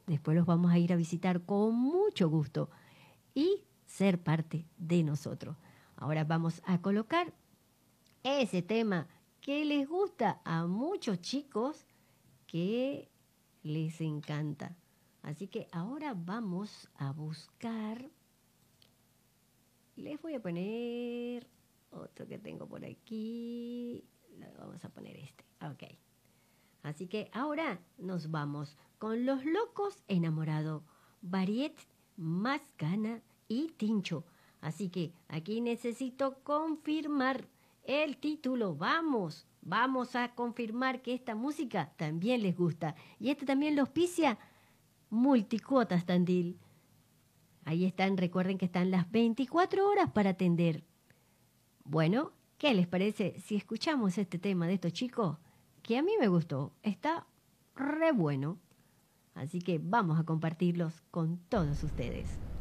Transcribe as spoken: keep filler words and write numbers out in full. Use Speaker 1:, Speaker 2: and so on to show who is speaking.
Speaker 1: Después los vamos a ir a visitar con mucho gusto y ser parte de nosotros. Ahora vamos a colocar ese tema que les gusta a muchos chicos, que les encanta. Así que ahora vamos a buscar. Les voy a poner otro que tengo por aquí. Vamos a poner este. Ok. Así que ahora nos vamos con Los Locos Enamorados, Bariet, Mascana y Tincho. Así que aquí necesito confirmar el título. Vamos, vamos a confirmar que esta música también les gusta. Y este también lo auspicia Multicuotas Tandil. Ahí están, recuerden que están las veinticuatro horas para atender. Bueno, ¿qué les parece si escuchamos este tema de estos chicos? Que a mí me gustó, está re bueno. Así que vamos a compartirlos con todos ustedes.